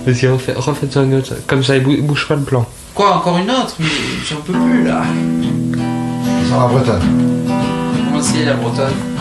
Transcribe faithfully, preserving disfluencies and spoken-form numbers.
Vas-y, refais, refaites une autre. Comme ça, il bou- bouge pas le plan. Quoi, encore une autre? Mais j'en peux plus là. Sans la bretonne. Comment c'est la bretonne?